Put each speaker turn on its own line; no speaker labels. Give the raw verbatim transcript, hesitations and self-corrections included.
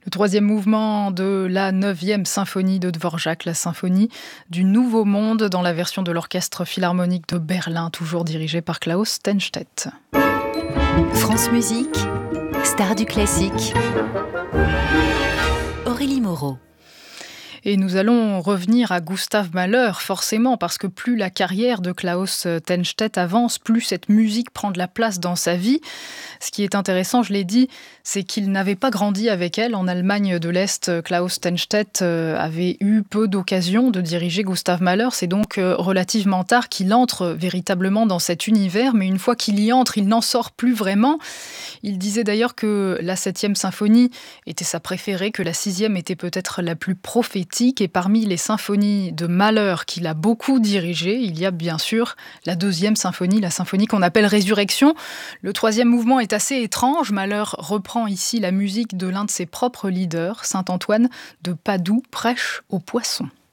Le troisième mouvement de la neuvième symphonie de Dvorak, la symphonie du Nouveau Monde, dans la version de l'Orchestre Philharmonique de Berlin, toujours dirigé par Klaus Tennstedt.
France Musique, star du classique. Aurélie Moreau.
Et nous allons revenir à Gustav Mahler, forcément, parce que plus la carrière de Klaus Tennstedt avance, plus cette musique prend de la place dans sa vie. Ce qui est intéressant, je l'ai dit, c'est qu'il n'avait pas grandi avec elle. En Allemagne de l'Est, Klaus Tennstedt avait eu peu d'occasions de diriger Gustav Mahler. C'est donc relativement tard qu'il entre véritablement dans cet univers, mais une fois qu'il y entre, il n'en sort plus vraiment. Il disait d'ailleurs que la septième symphonie était sa préférée, que la sixième était peut-être la plus prophétique. Et parmi les symphonies de Mahler qu'il a beaucoup dirigées, il y a bien sûr la deuxième symphonie, la symphonie qu'on appelle Résurrection. Le troisième mouvement est assez étrange. Mahler reprend ici la musique de l'un de ses propres leaders, Saint Antoine de Padoue, prêche aux poissons.